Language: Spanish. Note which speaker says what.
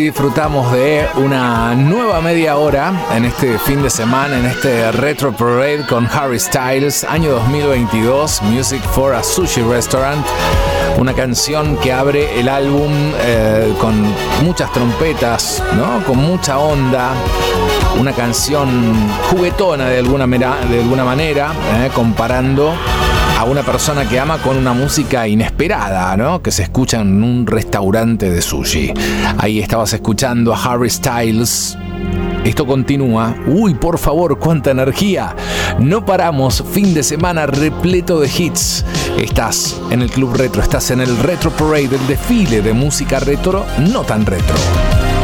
Speaker 1: Disfrutamos de una nueva media hora en este fin de semana, en este Retro Parade con Harry Styles, año 2022, Music for a Sushi Restaurant. Una canción que abre el álbum con muchas trompetas, ¿no? Con mucha onda. Una canción juguetona de alguna manera, comparando a una persona que ama con una música inesperada, ¿no? Que se escucha en un restaurante de sushi. Ahí estabas escuchando a Harry Styles. Esto continúa. Uy, por favor, cuánta energía. No paramos, fin de semana repleto de hits. Estás en el Club Retro, estás en el Retro Parade, el desfile de música retro, no tan retro.